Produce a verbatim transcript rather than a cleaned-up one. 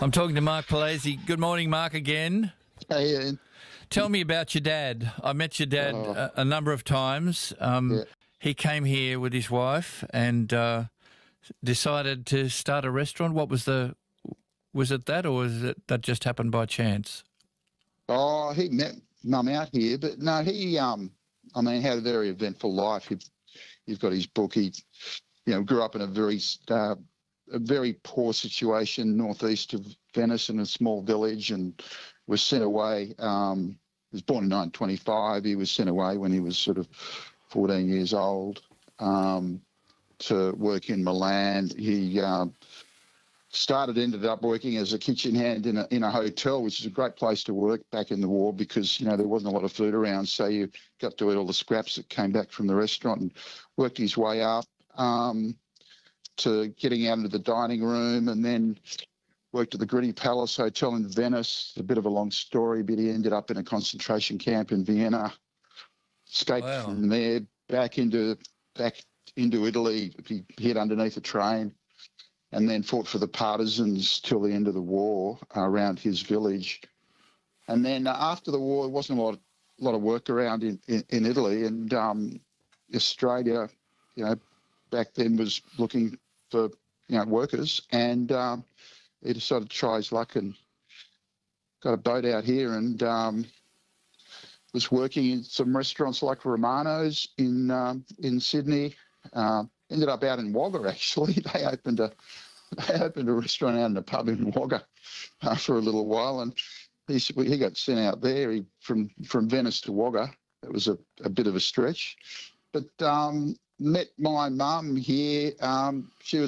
I'm talking to Mark Palese. Good morning, Mark, again. Hey, Ian. Tell me about your dad. I met your dad Oh. a, a number of times. Um, Yeah. He came here with his wife and uh, decided to start a restaurant. What was the... Was it that, or was it that just happened by chance? Oh, he met Mum out here, but no, he, um, I mean, had a very eventful life. He, he's got his book. He, you know, grew up in a very, uh, a very poor situation northeast of Venice in a small village, and was sent away. Um, he was born in nineteen twenty-five. He was sent away when he was sort of fourteen years old um, to work in Milan. He um, started, ended up working as a kitchen hand in a, in a hotel, which is a great place to work back in the war because, you know, there wasn't a lot of food around. So you got to eat all the scraps that came back from the restaurant, and worked his way up um, to getting out into the dining room, and then worked at the Gritty Palace Hotel in Venice. A bit of a long story, but he ended up in a concentration camp in Vienna, escaped Wow. from there back into, back into Italy. He hid underneath a train, and then fought for the partisans till the end of the war uh, around his village. And then uh, after the war, there wasn't a lot of, lot of work around in, in, in Italy, and um, Australia, you know, back then was looking for, you know, workers, and um, he decided to try his luck and got a boat out here, and um, was working in some restaurants like Romano's in um, in Sydney. Uh, ended up out in Wagga, actually. They opened a They opened a restaurant out in a pub in Wagga uh, for a little while, and he he got sent out there he, from from Venice to Wagga. It was a, a bit of a stretch, but um, met my mum here. Um, she was